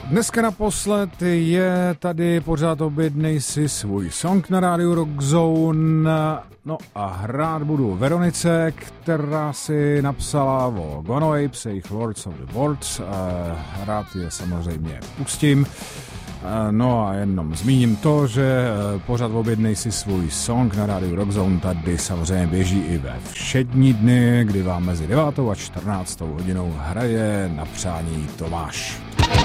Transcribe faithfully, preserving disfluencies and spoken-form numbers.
Dneska naposled je tady pořád objednej si svůj song na rádiu Rock Zone. No a hrát budu Veronice, která si napsala o Gone Apes, jejich Lords of the World. Rád je samozřejmě pustím. No a jenom zmíním to, že pořád objednej si svůj song na rádiu Rock Zone tady samozřejmě běží i ve všední dny, kdy vám mezi devátou a čtrnáctou hodinou hraje na přání Tomáš.